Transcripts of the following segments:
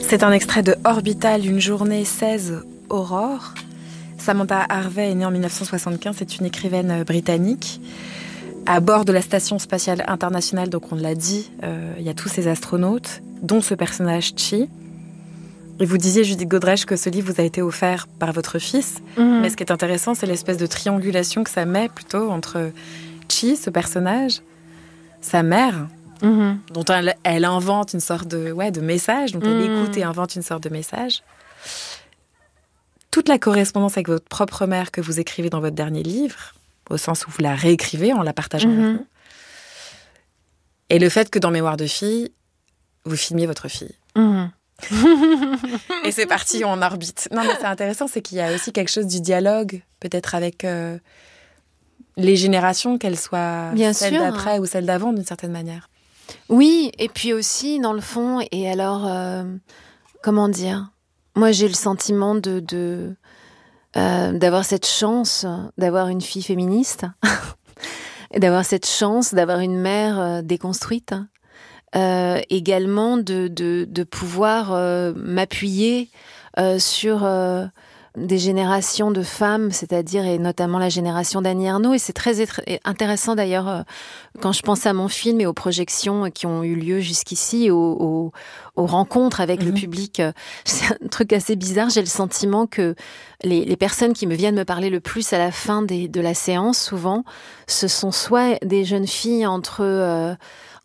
C'est un extrait de Orbital, une journée 16, Aurore. Samantha Harvey est née en 1975, c'est une écrivaine britannique. À bord de la Station spatiale internationale, donc on l'a dit, il y a tous ces astronautes, dont ce personnage Chi. Et vous disiez, Judith Godrèche, que ce livre vous a été offert par votre fils. Mais ce qui est intéressant, c'est l'espèce de triangulation que ça met plutôt entre Chi, ce personnage, sa mère, dont elle invente une sorte de message, dont elle écoute et invente une sorte de message. Toute la correspondance avec votre propre mère que vous écrivez dans votre dernier livre, au sens où vous la réécrivez en la partageant avec nous. Et le fait que dans Mémoire de fille, vous filmiez votre fille. Et c'est parti en orbite. Non, mais c'est intéressant, c'est qu'il y a aussi quelque chose du dialogue, peut-être avec les générations, qu'elles soient celles d'après ou celles d'avant, d'une certaine manière. Oui, et puis aussi, dans le fond, et alors, comment dire ? Moi, j'ai le sentiment d'avoir cette chance d'avoir une fille féministe, et d'avoir cette chance d'avoir une mère déconstruite, également de pouvoir m'appuyer sur des générations de femmes, c'est-à-dire et notamment la génération d'Annie Ernaux. Et c'est très intéressant d'ailleurs quand je pense à mon film et aux projections qui ont eu lieu jusqu'ici, aux rencontres avec le public. C'est un truc assez bizarre. J'ai le sentiment que les personnes qui me viennent me parler le plus à la fin de la séance, souvent, ce sont soit des jeunes filles entre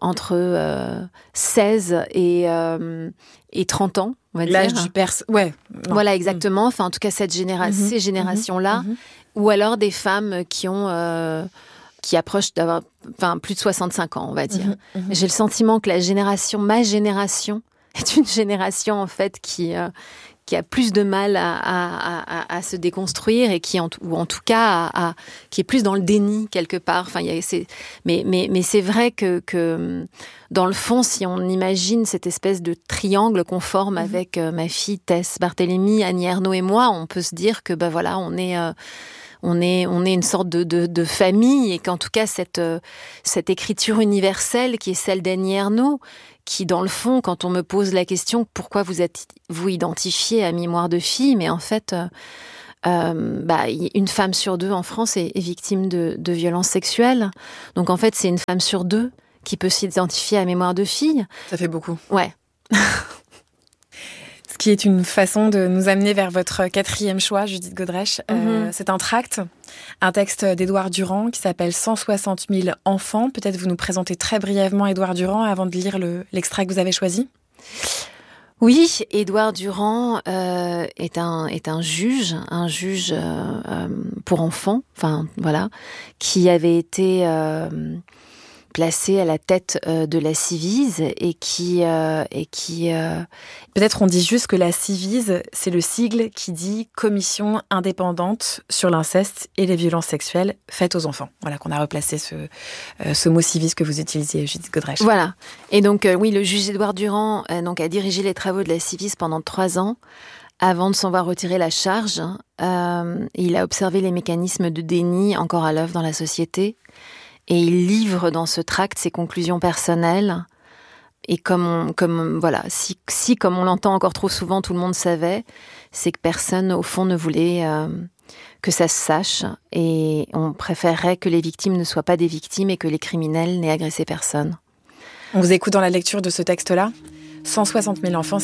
16 et 30 ans, on va dire. L'âge du ouais. Non. Voilà, exactement. Enfin, en tout cas, ces générations-là. Ou alors des femmes qui approchent d'avoir plus de 65 ans, on va dire. J'ai le sentiment que ma génération, est une génération, en fait, qui a plus de mal à se déconstruire et ou en tout cas qui est plus dans le déni quelque part. Enfin, mais c'est vrai que dans le fond, si on imagine cette espèce de triangle qu'on forme avec ma fille Tess Barthélemy, Annie Ernaux et moi, on peut se dire que voilà, on est une sorte de famille, et qu'en tout cas cette écriture universelle qui est celle d'Annie Ernaux, qui dans le fond, quand on me pose la question pourquoi vous identifiez à Mémoire de fille, mais en fait une femme sur deux en France est victime de violences sexuelles, donc en fait c'est une femme sur deux qui peut s'identifier à Mémoire de fille. Ça fait beaucoup. Ouais. Ce qui est une façon de nous amener vers votre quatrième choix, Judith Godrèche. C'est un tract, un texte d'Édouard Durand qui s'appelle 160 000 enfants. Peut-être vous nous présentez très brièvement Édouard Durand avant de lire l'extrait que vous avez choisi. Oui, Édouard Durand est un juge pour enfants, qui avait été placé à la tête de la Civise et qui peut-être on dit juste que la Civise, c'est le sigle qui dit Commission indépendante sur l'inceste et les violences sexuelles faites aux enfants. Voilà, qu'on a replacé ce mot Civise que vous utilisiez, Judith Godrèche. Voilà. Et donc oui, le juge Édouard Durand a dirigé les travaux de la Civise pendant 3 ans. Avant de s'en voir retirer la charge, il a observé les mécanismes de déni encore à l'œuvre dans la société. Et il livre dans ce tract ses conclusions personnelles. Et comme on l'entend encore trop souvent, tout le monde savait, c'est que personne, au fond, ne voulait que ça se sache. Et on préférerait que les victimes ne soient pas des victimes et que les criminels n'aient agressé personne. On vous écoute dans la lecture de ce texte-là. 160 000 enfants,